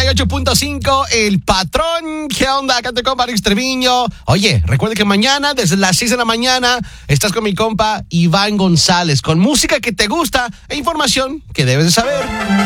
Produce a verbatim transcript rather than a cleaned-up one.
y ocho punto cinco, El Patrón. ¿Qué onda? Acá te compa Alex Treviño. Oye, recuerda que mañana, desde las seis de la mañana, estás con mi compa Iván González, con música que te gusta e información que debes de saber.